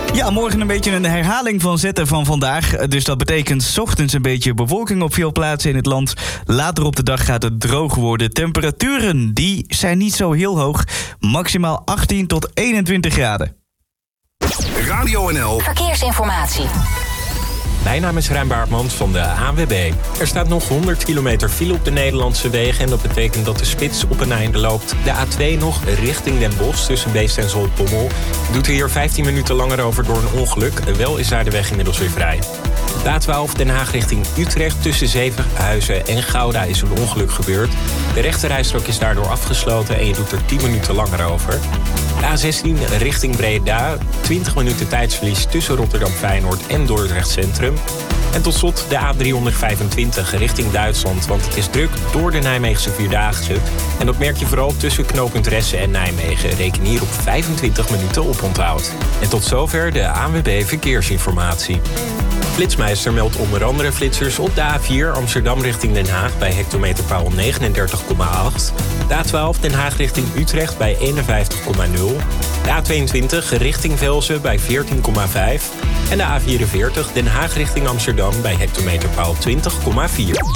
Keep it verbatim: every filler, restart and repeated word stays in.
Ja, morgen een beetje een herhaling van zetten van vandaag. Dus dat betekent 's ochtends een beetje bewolking op veel plaatsen in het land. Later op de dag gaat het droog worden. Temperaturen, die zijn niet zo heel hoog. Maximaal achttien tot eenentwintig graden. Radio N L Verkeersinformatie. Mijn naam is Rijn Baartmans van de A N W B. Er staat nog honderd kilometer file op de Nederlandse wegen... en dat betekent dat de spits op een einde loopt. De A twee nog richting Den Bosch tussen Beest en Zoltbommel. Doet er hier vijftien minuten langer over door een ongeluk. Wel is daar de weg inmiddels weer vrij. De A twaalf Den Haag richting Utrecht tussen Zevenhuizen en Gouda is een ongeluk gebeurd. De rechterrijstrook is daardoor afgesloten en je doet er tien minuten langer over. De A zestien richting Breda, twintig minuten tijdsverlies tussen Rotterdam Feyenoord en Dordrecht Centrum. En tot slot de A driehonderdvijfentwintig richting Duitsland, want het is druk door de Nijmeegse Vierdaagse. En dat merk je vooral tussen knooppunt Ressen en Nijmegen. Reken hier op vijfentwintig minuten oponthoud. En tot zover de A N W B Verkeersinformatie. Flitsmeister meldt onder andere flitsers op de A vier Amsterdam richting Den Haag bij hectometerpaal negenendertig komma acht. De A twaalf Den Haag richting Utrecht bij eenenvijftig komma nul. De A tweeëntwintig richting Velzen bij veertien komma vijf. En de A vierenveertig Den Haag richting Amsterdam bij hectometerpaal twintig komma vier.